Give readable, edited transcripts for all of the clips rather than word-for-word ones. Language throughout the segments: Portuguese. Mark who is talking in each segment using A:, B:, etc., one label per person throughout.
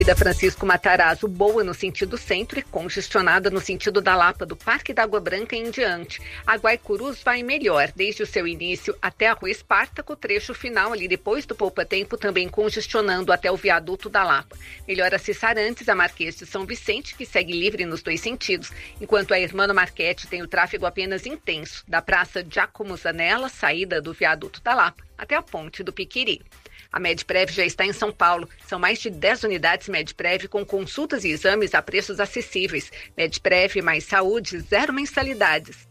A: Da Francisco Matarazzo, boa no sentido centro e congestionada no sentido da Lapa, do Parque da Água Branca em diante. A Guaicurus vai melhor, desde o seu início até a Rua Espartaco, trecho final ali depois do Poupa Tempo, também congestionando até o viaduto da Lapa. Melhora-se Sarantes, a Marquês de São Vicente, que segue livre nos dois sentidos, enquanto a Hermano Marchetti tem o tráfego apenas intenso, da Praça Giacomo Zanella, saída do viaduto da Lapa, até a Ponte do Piquiri. A Medprev já está em São Paulo. São mais de 10 unidades Medprev com consultas e exames a preços acessíveis. Medprev mais saúde, 0 mensalidades.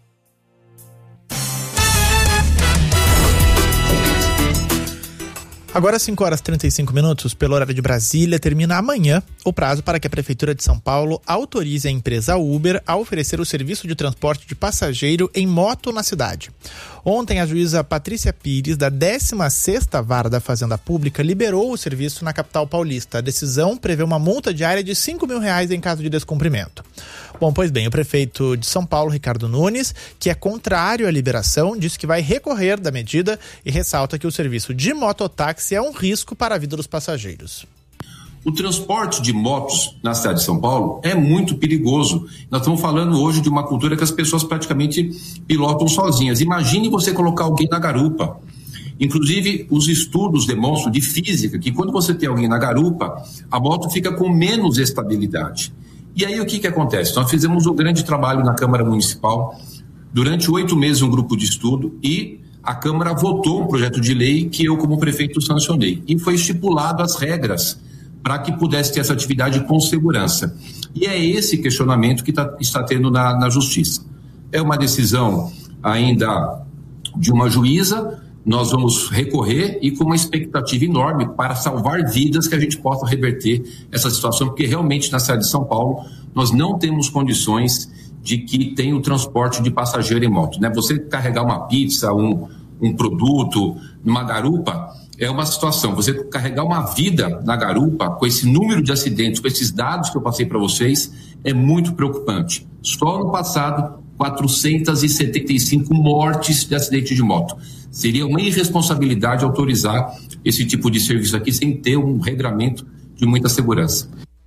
B: Agora 5h35, pelo horário de Brasília, termina amanhã o prazo para que a Prefeitura de São Paulo autorize a empresa Uber a oferecer o serviço de transporte de passageiro em moto na cidade. Ontem, a juíza Patrícia Pires, da 16ª Vara da Fazenda Pública, liberou o serviço na capital paulista. A decisão prevê uma multa diária de R$5 mil em caso de descumprimento. Bom, pois bem, o prefeito de São Paulo, Ricardo Nunes, que é contrário à liberação, disse que vai recorrer da medida e ressalta que o serviço de mototáxi é um risco para a vida dos passageiros.
C: O transporte de motos na cidade de São Paulo é muito perigoso. Nós estamos falando hoje de uma cultura que as pessoas praticamente pilotam sozinhas. Imagine você colocar alguém na garupa. Inclusive, os estudos demonstram de física que quando você tem alguém na garupa, a moto fica com menos estabilidade. E aí o que acontece? Nós fizemos um grande trabalho na Câmara Municipal, durante 8 meses um grupo de estudo, e a Câmara votou um projeto de lei que eu, como prefeito, sancionei. E foi estipulado as regras para que pudesse ter essa atividade com segurança. E é esse questionamento que está tendo na Justiça. É uma decisão ainda de uma juíza, nós vamos recorrer e com uma expectativa enorme para salvar vidas, que a gente possa reverter essa situação, porque realmente na cidade de São Paulo nós não temos condições de que tenha o transporte de passageiro em moto, né? Você carregar uma pizza, um produto numa garupa é uma situação. Você carregar uma vida na garupa com esse número de acidentes, com esses dados que eu passei para vocês, é muito preocupante. Só no passado, 475 mortes de acidente de moto. Seria uma irresponsabilidade autorizar esse tipo de serviço aqui sem ter um regramento de muita segurança.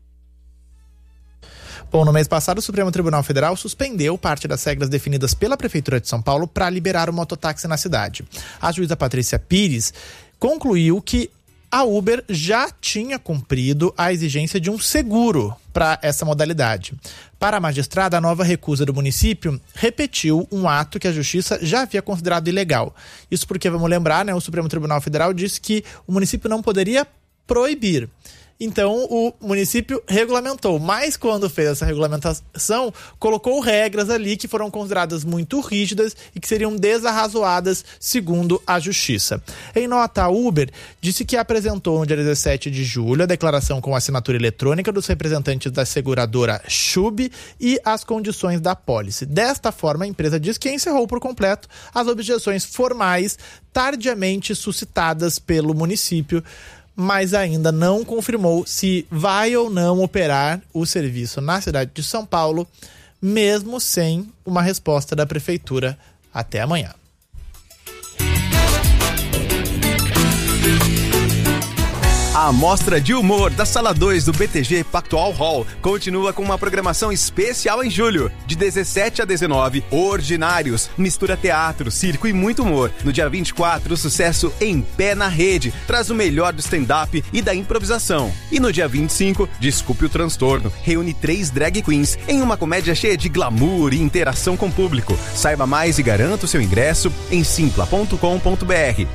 B: Bom, no mês passado, o Supremo Tribunal Federal suspendeu parte das regras definidas pela Prefeitura de São Paulo para liberar o mototáxi na cidade. A juíza Patrícia Pires concluiu que a Uber já tinha cumprido a exigência de um seguro para essa modalidade. Para a magistrada, a nova recusa do município repetiu um ato que a Justiça já havia considerado ilegal. Isso porque, vamos lembrar, né, o Supremo Tribunal Federal disse que o município não poderia proibir. Então, o município regulamentou, mas quando fez essa regulamentação, colocou regras ali que foram consideradas muito rígidas e que seriam desarrazoadas, segundo a Justiça. Em nota, a Uber disse que apresentou no dia 17 de julho a declaração com assinatura eletrônica dos representantes da seguradora Schub e as condições da apólice. Desta forma, a empresa diz que encerrou por completo as objeções formais tardiamente suscitadas pelo município, mas ainda não confirmou se vai ou não operar o serviço na cidade de São Paulo, mesmo sem uma resposta da Prefeitura até amanhã.
D: A Mostra de Humor da Sala 2 do BTG Pactual Hall continua com uma programação especial em julho. De 17 a 19, Ordinários, mistura teatro, circo e muito humor. No dia 24, o sucesso Em Pé na Rede traz o melhor do stand-up e da improvisação. E no dia 25, Desculpe o Transtorno, reúne 3 drag queens em uma comédia cheia de glamour e interação com o público. Saiba mais e garanta o seu ingresso em simpla.com.br.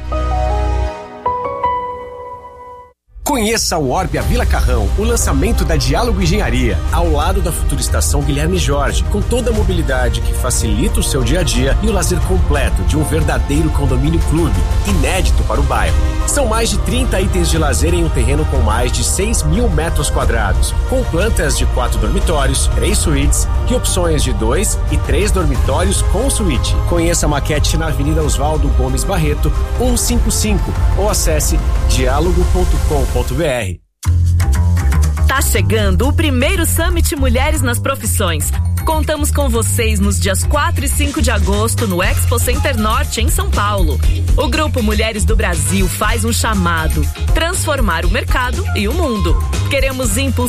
E: Conheça o Orbia Vila Carrão, o lançamento da Diálogo Engenharia, ao lado da futura estação Guilherme Jorge, com toda a mobilidade que facilita o seu dia a dia e o lazer completo de um verdadeiro condomínio clube, inédito para o bairro. São mais de 30 itens de lazer em um terreno com mais de 6 mil metros quadrados, com plantas de 4 dormitórios, 3 suítes e opções de 2 e 3 dormitórios com suíte. Conheça a maquete na Avenida Oswaldo Gomes Barreto, 155, ou acesse diálogo.com.br.
F: Tá chegando o primeiro Summit Mulheres nas Profissões, Contamos com vocês nos dias 4 e 5 de agosto no Expo Center Norte, em São Paulo. O Grupo Mulheres do Brasil faz um chamado: transformar o mercado e o mundo. Queremos impulsionar